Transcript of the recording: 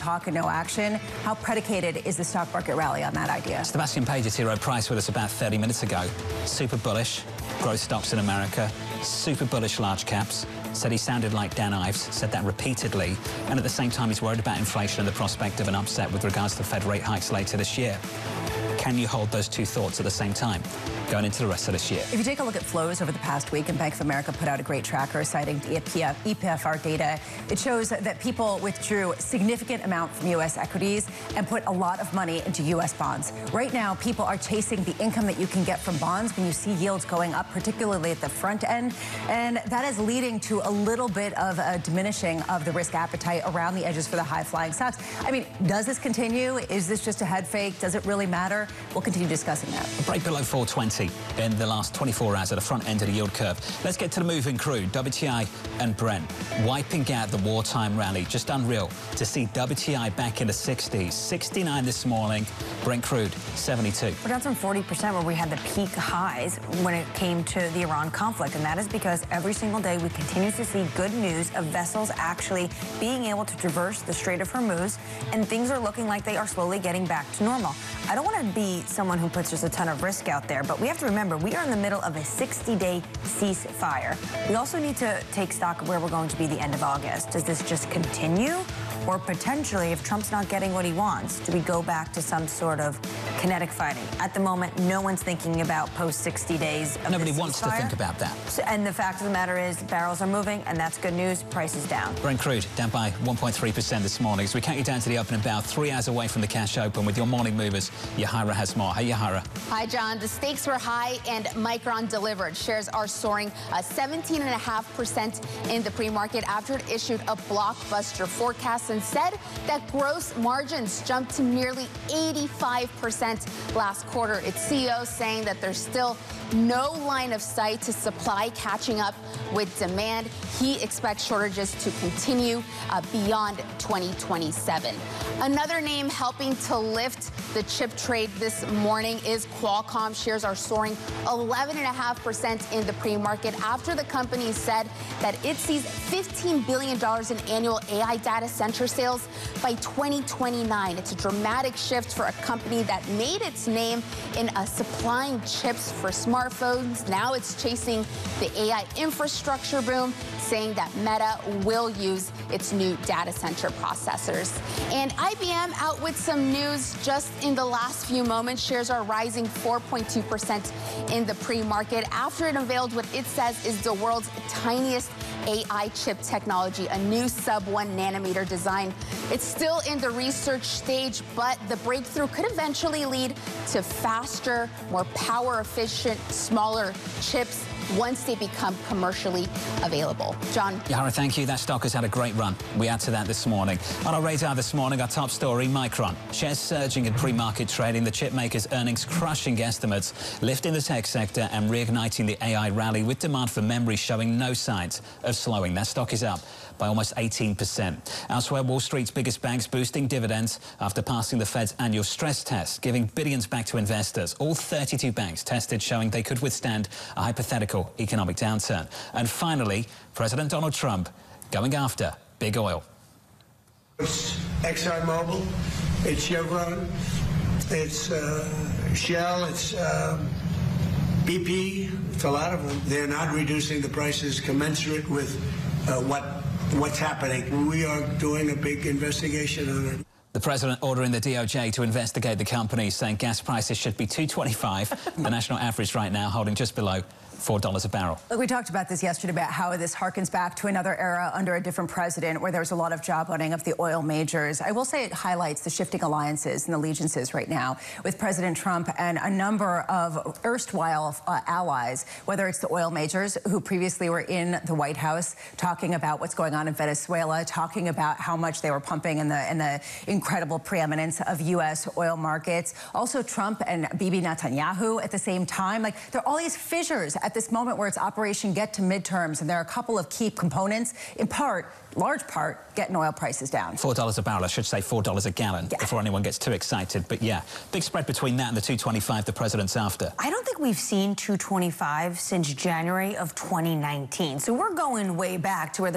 talk and no action. How predicated is the stock market rally on that idea? Sebastian Page at T. Rowe Price with us about 30 minutes ago. Super bullish, growth stocks in America, super bullish large caps. Said he sounded like Dan Ives, said that repeatedly. And at the same time, he's worried about inflation and the prospect of an upset with regards to Fed rate hikes later this year. Can you hold those two thoughts at the same time going into the rest of this year? If you take a look at flows over the past week, and Bank of America put out a great tracker citing EPFR data, it shows that people withdrew a significant amount from U.S. equities and put a lot of money into U.S. bonds. Right now, people are chasing the income that you can get from bonds when you see yields going up, particularly at the front end, and that is leading to a little bit of a diminishing of the risk appetite around the edges for the high-flying stocks. I mean, does this continue? Is this just a head fake? Does it really matter? We'll continue discussing that. A break below 420 in the last 24 hours at the front end of the yield curve. Let's get to the moving crude, WTI and Brent, wiping out the wartime rally. Just unreal to see WTI back in the 60s. 69 this morning, Brent crude 72. We're down some 40% where we had the peak highs when it came to the Iran conflict, and that is because every single day we continue to see good news of vessels actually being able to traverse the Strait of Hormuz, and things are looking like they are slowly getting back to normal. I don't want to be someone who puts just a ton of risk out there, but we have to remember we are in the middle of a 60-day ceasefire. We also need to take stock of where we're going to be the end of August. Does this just continue? Or potentially, if Trump's not getting what he wants, do we go back to some sort of kinetic fighting? At the moment, no one's thinking about post 60 days of Nobody wants to think about that. So, and the fact of the matter is barrels are moving, and that's good news. Price is down. Brent crude down by 1.3% this morning. As we count you down to the opening bell, 3 hours away from the cash open with your morning movers. Yahara has more. Hey, Yahara. Hi, John. The stakes were high, and Micron delivered. Shares are soaring 17.5% in the pre-market after it issued a blockbuster forecast and said that gross margins jumped to nearly 85% last quarter. Its CEO saying that there's still no line of sight to supply catching up with demand. He expects shortages to continue beyond 2027. Another name helping to lift the chip trade this morning is Qualcomm. Shares are soaring 11.5% in the pre-market after the company said that it sees $15 billion in annual AI data center sales by 2029. It's a dramatic shift for a company that made its name in supplying chips for smartphones. Now it's chasing the AI infrastructure boom, saying that Meta will use its new data center processors. And IBM out with some news just in the last few moments. Shares are rising 4.2% in the pre-market after it unveiled what it says is the world's tiniest AI chip technology, a new sub-1 nanometer design. It's still in the research stage, but the breakthrough could eventually lead to faster, more power-efficient, smaller chips once they become commercially available. John. Yahara, thank you. That stock has had a great run. We add to that this morning. On our radar this morning, our top story, Micron. Shares surging in pre-market trading. The chip maker's earnings crushing estimates, lifting the tech sector and reigniting the AI rally with demand for memory showing no signs of slowing. That stock is up by almost 18%. Elsewhere, Wall Street's biggest banks boosting dividends after passing the Fed's annual stress test, giving billions back to investors. All 32 banks tested showing they could withstand a hypothetical economic downturn. And finally, President Donald Trump going after big oil. It's ExxonMobil, it's Chevron, it's Shell, it's BP, it's a lot of them. They're not reducing the prices commensurate with what's happening. We are doing a big investigation on it. The president ordering the DOJ to investigate the company, saying gas prices should be $2.25. The national average right now holding just below $4 a barrel. Look, we talked about this yesterday about how this harkens back to another era under a different president where there was a lot of job hunting of the oil majors. I will say it highlights the shifting alliances and allegiances right now with President Trump and a number of erstwhile allies, whether it's the oil majors who previously were in the White House talking about what's going on in Venezuela, talking about how much they were pumping in the incredible preeminence of U.S. oil markets. Also Trump and Bibi Netanyahu at the same time. Like, there are all these fissures at this moment where it's Operation Get to Midterms, and there are a couple of key components, in part, large part, getting oil prices down. $4 a barrel, I should say $4 a gallon, before anyone gets too excited. But yeah, big spread between that and the $2.25 the president's after. I don't think we've seen $2.25 since January of 2019. So we're going way back to where the